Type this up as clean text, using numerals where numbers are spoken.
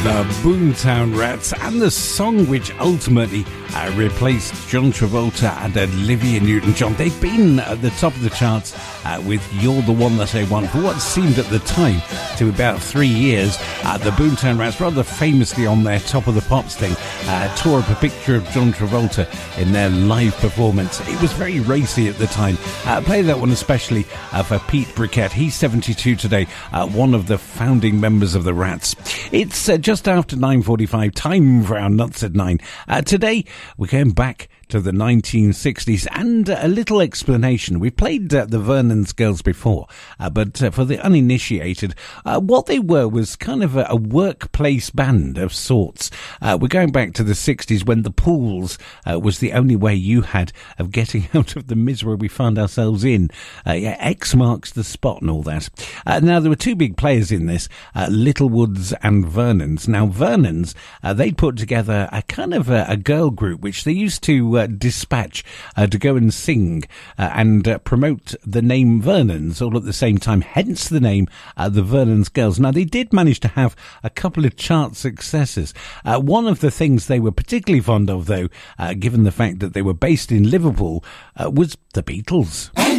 The Boomtown Rats, and the song which ultimately replaced John Travolta and Olivia Newton-John. They've been at the top of the charts with You're the One That I Want for what seemed at the time to about 3 years. The Boomtown Rats, rather famously on their Top of the Pops thing, tore up a picture of John Travolta in their live performance. It was very racy at the time. Play that one especially for Pete Briquette. He's 72 today, one of the founding members of the Rats. It's just after 9:45, time for our Nuts at 9. Today, we're going back to the 1960s and a little explanation. We played the Vernon's Girls before, but for the uninitiated, what they were was kind of a workplace band of sorts. We're going back to the 60s when the pools was the only way you had of getting out of the misery we found ourselves in. X marks the spot and all that. Now, there were two big players in this, Littlewoods and Vernon's. Now, Vernon's, they'd put together a kind of a girl group, which they used to dispatch to go and sing and promote the name Vernon's all at the same time, hence the name the Vernon's Girls. Now, they did manage to have a couple of chart successes. One of the things they were particularly fond of, though, given the fact that they were based in Liverpool, was the Beatles.